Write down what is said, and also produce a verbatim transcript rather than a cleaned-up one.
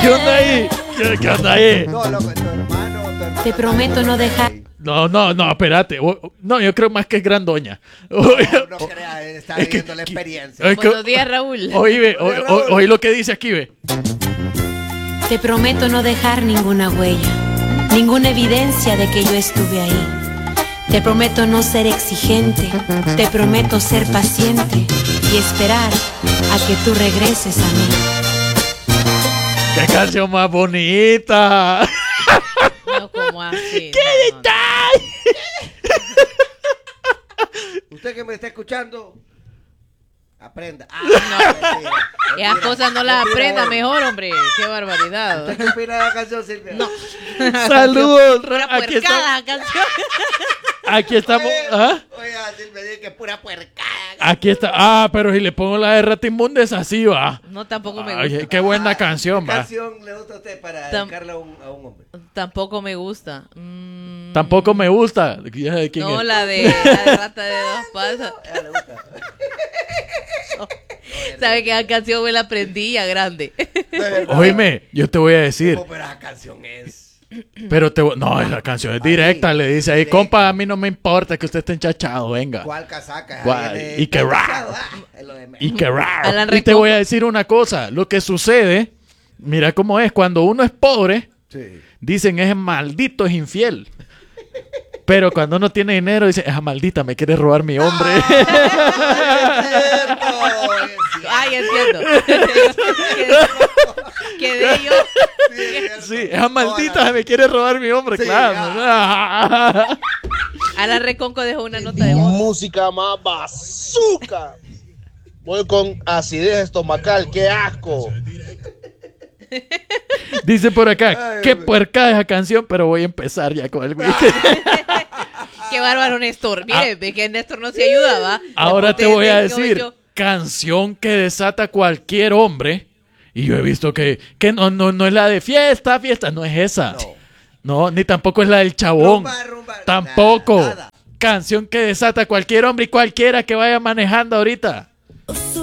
¿Qué onda ahí? ¿Qué, qué onda ahí? No, loco, tu hermano, tu hermano. Te prometo no dejar. No, no, no, espérate. No, yo creo más que es Grandoña. No, no creas, está Es que- viviendo la experiencia. Es que- Buenos días, Raúl. Oí, ve, oí, oí- oí lo que dice aquí, ve. Te prometo no dejar ninguna huella, ninguna evidencia de que yo estuve ahí. Te prometo no ser exigente, te prometo ser paciente y esperar a que tú regreses a mí. ¡Qué canción más bonita! No, como así. ¡Qué no, no, no. detalle! Usted que me está escuchando, aprenda. Ah, No. mentira, Esas mentira. cosas no las Mentira, aprenda hombre. mejor, hombre. Qué barbaridad. ¿Usted qué opina de la canción, Silvia? No. Saludos. Pura Aquí, puercada está- canción. aquí estamos. Oye, ¿Ah? oye, Silvia, dice que es pura puercada. Aquí está. Ah, pero si le pongo la de Ratimundo es así, va. No, tampoco me Ay, gusta. qué buena canción, ¿Qué va. canción le gusta a usted para Tam- dedicarle a un, a un hombre? Tampoco me gusta. Mm, Tampoco me gusta. Ya sé quién No, es. la de, la de Rata de Dos Pasas. A ella le gusta. ¿Sabe que esa canción me la aprendí ya grande? No, es verdad. Oíme, yo te voy a decir. ¿Cómo, pero esa canción es? Pero te voy- no, esa canción es directa. Le dice ahí, compa, a mí no me importa que usted esté enchachado, venga. ¿Cuál casaca? ¿Cuál? Ahí en el- Y que rap. Ah, es lo de menos. Y qué raro. Alan Y te Recoco. voy a decir una cosa. Lo que sucede, mira cómo es. Cuando uno es pobre, Sí. dicen es maldito, es infiel. Pero cuando uno tiene dinero, dicen, esa maldita me quiere robar mi hombre. Ay, entiendo. Quedé yo. Sí, esa maldita me quiere robar mi hombre, Sí, claro. Alan Reconco dejó una nota de voz. Música más bazooka. Voy con acidez estomacal, qué asco. Dice por acá, Ay, qué güey. puerca esa canción, pero voy a empezar ya con el Qué bárbaro, Néstor. Mire, ve que Néstor no se ayudaba. Ahora te Después voy de- a de- decir, yo- canción que desata cualquier hombre. Y yo he visto que, que no, no, no es la de fiesta, fiesta, no es esa. No. No, ni tampoco es la del chabón. Rumba, rumba, Tampoco. nada, nada. Canción que desata cualquier hombre y cualquiera que vaya manejando ahorita.